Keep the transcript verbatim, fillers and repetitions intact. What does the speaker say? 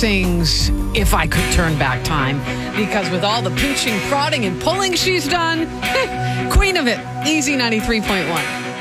sings If I Could Turn Back Time, because with all the pinching, prodding, and pulling she's done, queen of it, Easy ninety-three point one.